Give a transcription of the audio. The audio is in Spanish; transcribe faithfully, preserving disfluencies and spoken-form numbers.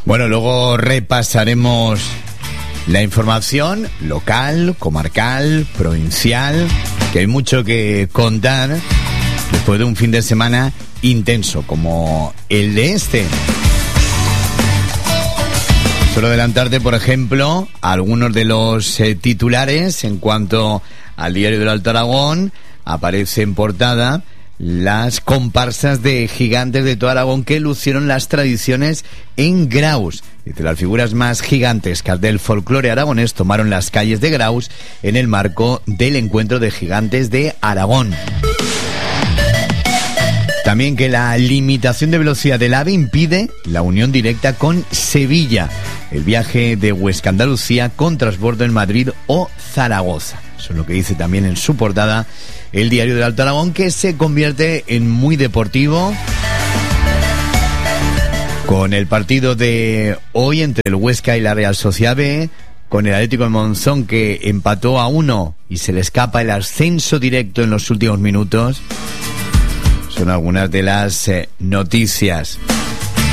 Bueno, luego repasaremos la información local, comarcal, provincial, que hay mucho que contar después de un fin de semana intenso como el de este. Solo adelantarte, por ejemplo, algunos de los eh, titulares en cuanto al Diario del Alto Aragón. Aparece en portada las comparsas de gigantes de todo Aragón que lucieron las tradiciones en Graus. Dice, las figuras más gigantescas del folclore aragonés tomaron las calles de Graus en el marco del encuentro de gigantes de Aragón. También que la limitación de velocidad del AVE impide la unión directa con Sevilla. El viaje de Huesca a Andalucía con transbordo en Madrid o Zaragoza. Eso es lo que dice también en su portada el Diario del Alto Aragón, que se convierte en muy deportivo con el partido de hoy entre el Huesca y la Real Sociedad B, con el Atlético de Monzón que empató a uno y se le escapa el ascenso directo en los últimos minutos. Son algunas de las eh, noticias.